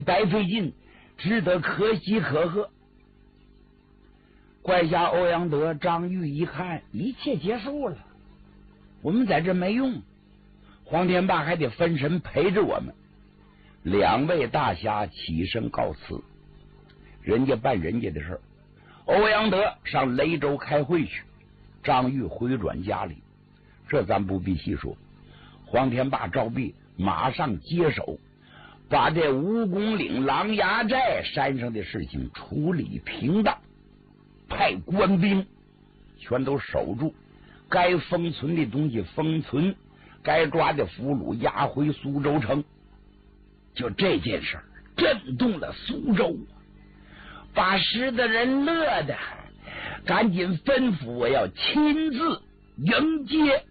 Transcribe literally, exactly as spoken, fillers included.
白费劲，只得可喜可贺。怪下欧阳德、张玉一看，一切结束了，我们在这没用，黄天霸还得分神陪着我们。两位大侠起身告辞，人家办人家的事儿。欧阳德上雷州开会去，张玉回转家里，这咱不必细说。黄天霸、赵壁马上接手，把这蜈蚣岭、狼牙寨山上的事情处理平当，派官兵全都守住，该封存的东西封存，该抓的俘虏押回苏州城。就这件事儿震动了苏州，把石的人乐的赶紧吩咐我要亲自迎接